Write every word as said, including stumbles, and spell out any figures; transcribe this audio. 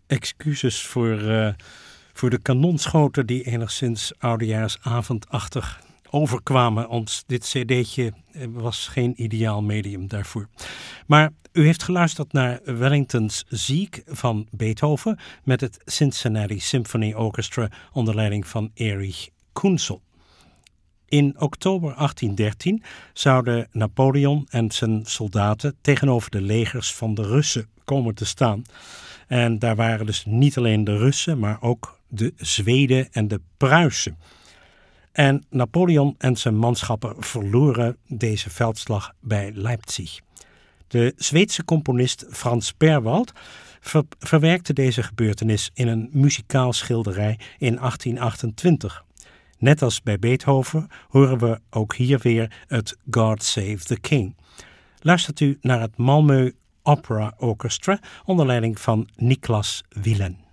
Excuses voor, uh, voor de kanonschoten die enigszins oudejaarsavondachtig overkwamen. Ons dit cd'tje was geen ideaal medium daarvoor. Maar u heeft geluisterd naar Wellington's Ziek van Beethoven met het Cincinnati Symphony Orchestra onder leiding van Erich Kunzel. In oktober achttien dertien zouden Napoleon en zijn soldaten tegenover de legers van de Russen komen te staan. En daar waren dus niet alleen de Russen, maar ook de Zweden en de Pruisen. En Napoleon en zijn manschappen verloren deze veldslag bij Leipzig. De Zweedse componist Frans Perwald ver- verwerkte deze gebeurtenis in een muzikaal schilderij in achttien achtentwintig. Net als bij Beethoven horen we ook hier weer het God Save the King. Luistert u naar het Malmö Opera Orchestra onder leiding van Niklas Wilén.